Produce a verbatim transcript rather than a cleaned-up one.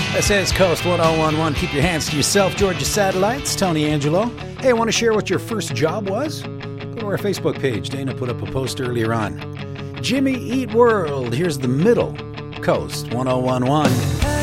This is Coast one oh one one. Keep your hands to yourself, Georgia Satellites. Tony Angelo. Hey, want to share what your first job was? Go to our Facebook page. Dana put up a post earlier on. Jimmy Eat World. Here's the middle. Coast one oh one one.